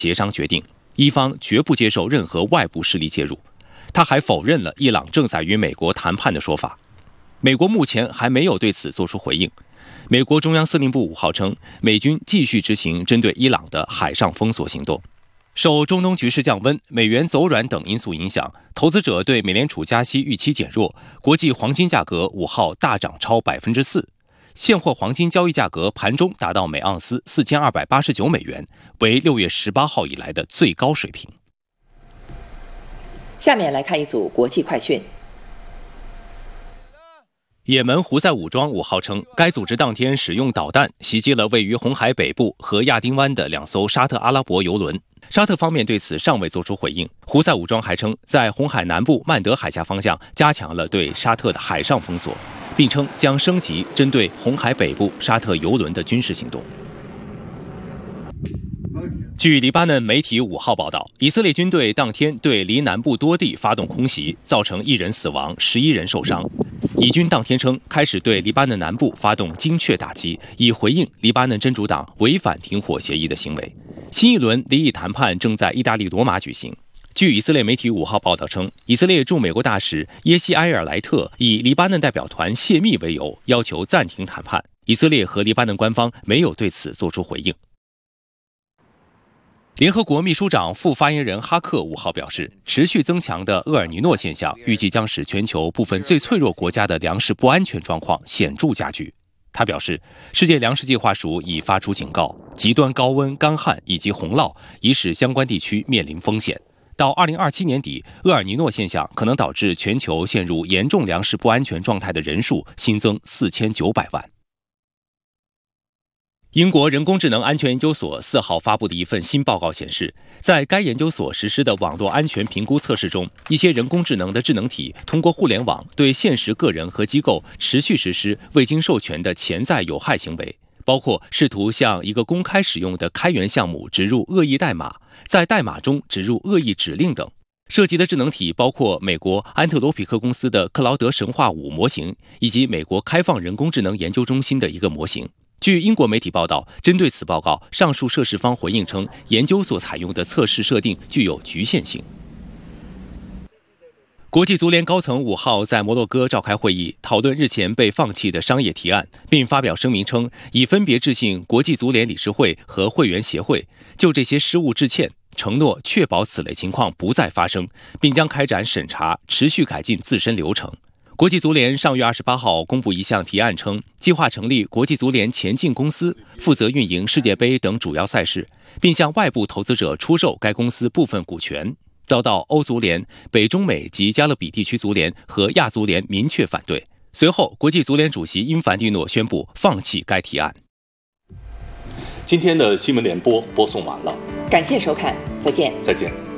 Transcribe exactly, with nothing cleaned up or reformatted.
协商决定，伊方绝不接受任何外部势力介入。他还否认了伊朗正在与美国谈判的说法。美国目前还没有对此作出回应。美国中央司令部五号称，美军继续执行针对伊朗的海上封锁行动。受中东局势降温、美元走软等因素影响，投资者对美联储加息预期减弱，国际黄金价格五号大涨超百分之四。现货黄金交易价格盘中达到每盎司四千二百八十九美元，为六月十八号以来的最高水平。 下面来看一组国际快讯。 也门胡塞武装五号称，该组织当天使用导弹袭击了位于红海北部和亚丁湾的两艘沙特阿拉伯油轮。沙特方面对此尚未作出回应。胡塞武装还称，在红海南部曼德海峡方向加强了对沙特的海上封锁，并称将升级针对红海北部沙特油轮的军事行动。据黎巴嫩媒体五号报道，以色列军队当天对黎南部多地发动空袭，造成一人死亡，十一人受伤。以军当天称，开始对黎巴嫩南部发动精确打击，以回应黎巴嫩真主党违反停火协议的行为。新一轮离异谈判正在意大利罗马举行。据以色列媒体五号报道称，以色列驻美国大使耶西埃尔莱特以黎巴嫩代表团泄密为由，要求暂停谈判。以色列和黎巴嫩官方没有对此作出回应。联合国秘书长副发言人哈克五号表示，持续增强的厄尔尼诺现象预计将使全球部分最脆弱国家的粮食不安全状况显著加剧。他表示，世界粮食计划署已发出警告，极端高温、干旱以及洪涝已使相关地区面临风险。到二零二七年底，厄尔尼诺现象可能导致全球陷入严重粮食不安全状态的人数新增四千九百万。英国人工智能安全研究所四号发布的一份新报告显示，在该研究所实施的网络安全评估测试中，一些人工智能的智能体通过互联网对现实个人和机构持续实施未经授权的潜在有害行为，包括试图向一个公开使用的开源项目植入恶意代码，在代码中植入恶意指令等。涉及的智能体包括美国安特罗皮克公司的克劳德神话五模型，以及美国开放人工智能研究中心的一个模型。据英国媒体报道，针对此报告，上述涉事方回应称，研究所采用的测试设定具有局限性。国际足联高层五号在摩洛哥召开会议，讨论日前被放弃的商业提案，并发表声明称，已分别致信国际足联理事会和会员协会，就这些失误致歉，承诺确保此类情况不再发生，并将开展审查，持续改进自身流程。国际足联上月二十八号公布一项提案称，计划成立国际足联前进公司，负责运营世界杯等主要赛事，并向外部投资者出售该公司部分股权，遭到欧足联、北中美及加勒比地区足联和亚足联明确反对。随后，国际足联主席因凡蒂诺宣布放弃该提案。 今天的新闻联播播送完了， 感谢收看，再见。 再见。